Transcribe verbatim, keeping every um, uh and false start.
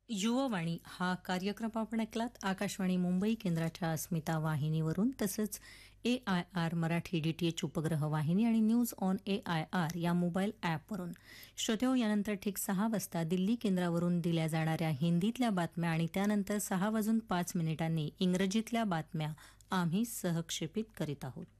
युववाणी हा कार्यक्रम आपण ऐकलात आकाशवाणी मुंबई केंद्राच्या अस्मिता वाहिनीवरून, तसंच ए आय आर मराठी डीटीएच उपग्रह वाहिनी आणि news on A I R या मोबाईल ॲपवरून. श्रोतेहो, यानंतर ठीक सहा वाजता दिल्ली केंद्रावरून दिल्या जाणाऱ्या हिंदीतल्या बातम्या आणि त्यानंतर सहा वाजून पाच मिनिटांनी इंग्रजीतल्या बातम्या आम्ही सहक्षेपित करीत आहोत.